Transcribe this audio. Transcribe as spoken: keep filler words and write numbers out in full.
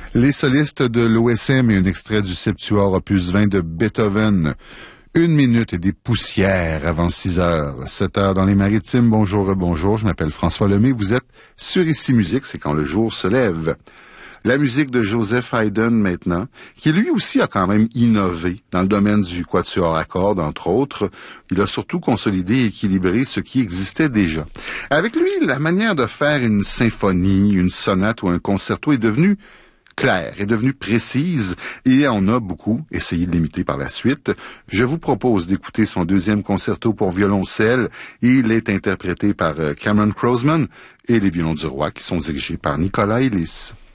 Les solistes de l'O S M et un extrait du Septuor opus vingt de Beethoven. Une minute et des poussières avant six heures. sept heures dans les Maritimes. Bonjour, bonjour. Je m'appelle François Lemay. Vous êtes sur Ici Musique. C'est quand le jour se lève. La musique de Joseph Haydn maintenant, qui lui aussi a quand même innové dans le domaine du quatuor à cordes, entre autres. Il a surtout consolidé et équilibré ce qui existait déjà. Avec lui, la manière de faire une symphonie, une sonate ou un concerto est devenue claire, est devenue précise et on a beaucoup essayé de l'imiter par la suite. Je vous propose d'écouter son deuxième concerto pour violoncelle. Il est interprété par Cameron Crossman et les violons du roi qui sont dirigés par Nicolas Ellis.